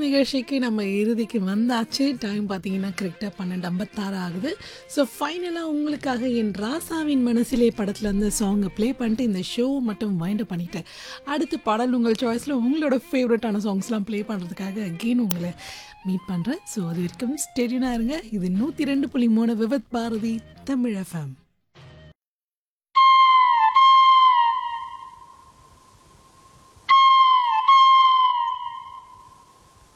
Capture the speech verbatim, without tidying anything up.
நிகழ்ச்சிக்கு நம்ம இறுதிக்கு வந்தாச்சு. டைம் பார்த்தீங்கன்னா, கரெக்ட்டா பன்னிரண்டு ஐம்பத்தி ஆறு ஆகுது. ஸோ ஃபைனலா உங்களுக்காக என் ராசாவின் மனசிலே படத்துலருந்து சாங்க ப்ளே பண்ணிட்டு இந்த ஷோ மட்டும் வைண்ட் அப் பண்ணிட்டேன். அடுத்து பாடல் உங்கள் சாய்ஸ்ல உங்களோட ஃபேவரட்டான சாங்ஸ்லாம் ப்ளே பண்ணுறதுக்காக அகெயின் உங்கள மீட் பண்றேன். ஸோ அது வரைக்கும் ஸ்டே டியூனா இருங்க. இது நூற்று இரண்டு புள்ளி மூன்று விவித் பாரதி தமிழ் எஃப்எம்.